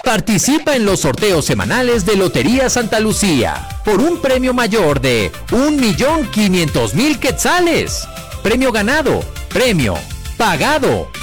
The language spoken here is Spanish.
Participa en los sorteos semanales de Lotería Santa Lucía por un premio mayor de 1.500.000 quetzales. Premio ganado, premio pagado